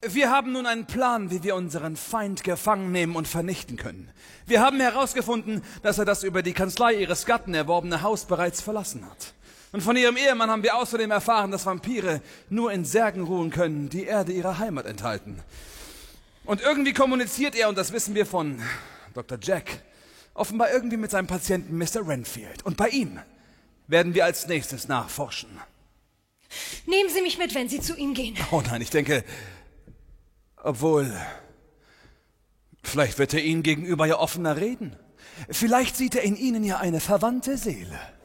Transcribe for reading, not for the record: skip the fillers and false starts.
Wir haben nun einen Plan, wie wir unseren Feind gefangen nehmen und vernichten können. Wir haben herausgefunden, dass er das über die Kanzlei ihres Gatten erworbene Haus bereits verlassen hat. Und von ihrem Ehemann haben wir außerdem erfahren, dass Vampire nur in Särgen ruhen können, die Erde ihrer Heimat enthalten. Und irgendwie kommuniziert er, und das wissen wir von Dr. Jack, offenbar irgendwie mit seinem Patienten Mr. Renfield. Und bei ihm werden wir als nächstes nachforschen. Nehmen Sie mich mit, wenn Sie zu ihm gehen. Oh nein, ich denke... Obwohl, vielleicht wird er Ihnen gegenüber ja offener reden. Vielleicht sieht er in Ihnen ja eine verwandte Seele.